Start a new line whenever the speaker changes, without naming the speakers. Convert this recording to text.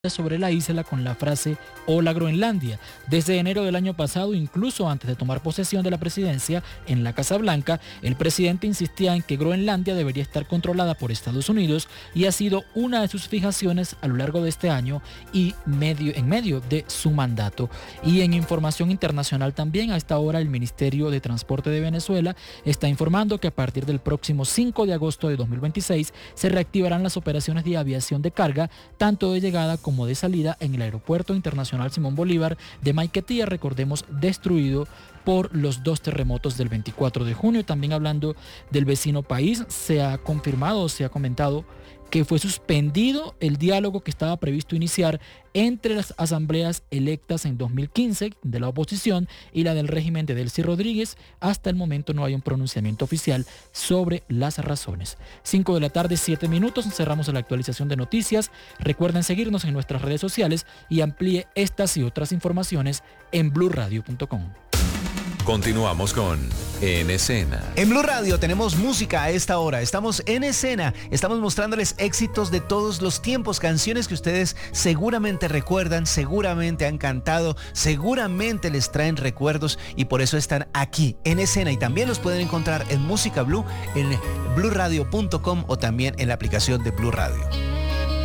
sobre la isla con la frase "Hola Groenlandia". Desde enero del año pasado, incluso antes de tomar posesión de la presidencia en la Casa Blanca, el presidente insistía en que Groenlandia debería estar controlada por Estados Unidos y ha sido una de sus fijaciones a lo largo de este año y en medio de su mandato. Y en información internacional también, a esta hora el Ministerio de Transporte de Venezuela está informando que a partir del próximo 5 de agosto de 2026 se reactivarán las operaciones de aviación de carga, tanto de llegada como de salida en el Aeropuerto Internacional Simón Bolívar de Maiquetía, recordemos, destruido por los dos terremotos del 24 de junio. También hablando del vecino país, se ha confirmado, se ha comentado que fue suspendido el diálogo que estaba previsto iniciar entre las asambleas electas en 2015 de la oposición y la del régimen de Delcy Rodríguez. Hasta el momento no hay un pronunciamiento oficial sobre las razones. 5 de la tarde, 7 minutos, cerramos la actualización de noticias. Recuerden seguirnos en nuestras redes sociales y amplíe estas y otras informaciones en bluradio.com.
Continuamos con En Escena.
En Blue Radio tenemos música a esta hora. Estamos en escena. Estamos mostrándoles éxitos de todos los tiempos, canciones que ustedes seguramente recuerdan, seguramente han cantado, seguramente les traen recuerdos y por eso están aquí en escena. Y también los pueden encontrar en Música Blue, en bluradio.com o también en la aplicación de Blue Radio.